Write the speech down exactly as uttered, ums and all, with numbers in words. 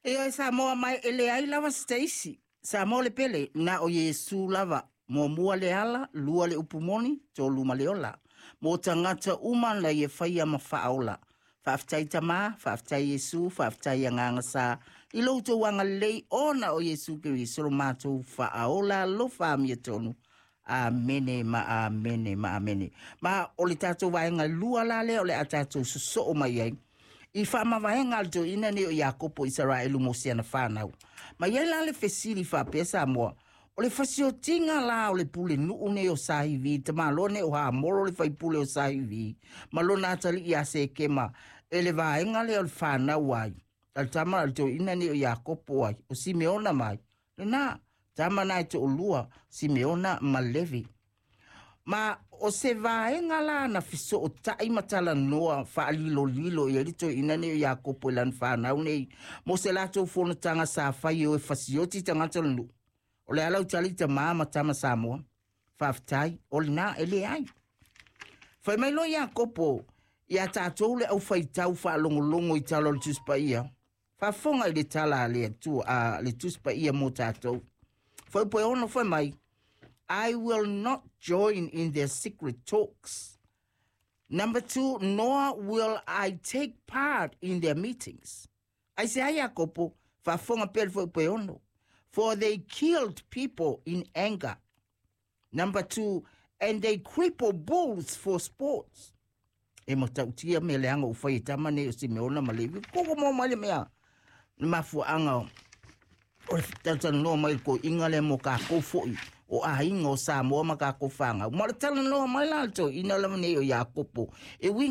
E o Samoa mai ele ai lava Stacy. Samoa le pele na o Yesu lava. Mo mua le ala, lua le upumoni, to luma le ola. Mo tangata uman la ye whaia ma whaola. Whaftai tama, whaftai Yesu, whaftai anganga sa. I louto wanga lei ona o Yesu kiri soro mātou whaola lo whaamia tonu. Amene, ma amene, ma amene. Ma o le tātou vaenga lua la le o le a tātou suso o mai ai. I whaama vaenga alto ina ni o Iakopo Israelu mo siana whanau. Ma iei la le fesiri whapesa moa. O le fasio tinga la o le pule nuu ne o sahivi, te malone o ha moro le fai pule o sahivi. Malona atali i ase kema, e le vaenga le o le whanau ai. Al tama alto ina ni o Iakopo ai, o Simeona mai. Le na, tama nai te o lua, Simeona ma Levi. Ma o se vaenga la na fiso o tai matala noa wha lilo lilo i rito ina ne o Iakopo ilan whanau nei. Mo se lato fono tanga sa whai o e fasioti tangata lu. O le alau tali ta mama tama Samoa. Whaftai, o le na ele ai. Whai mai lo Iakopo, ia tātou le au whai tau wha longo longo i talo le tuspa ia. Whafonga i le tala le tu a le tuspa ia mo tātou. Whai poe ono whai mai. I will not join in their secret talks. Number two, nor will I take part in their meetings. I say, ai Iakopo, whafonga pele whai poe ono. For they killed people in anger. Number two, and they cripple bulls for sports. E mo tautia me leanga u whai tama ne o Simeona ma Levi. Koko mo mai le mea. Mafu anga o. O le tautana noa mai ko inga le mo ka kofoi. O a inga o Samoa ma ka kofanga. Ma le tala noa mai lalto ina lama ne o Iakopo. E winga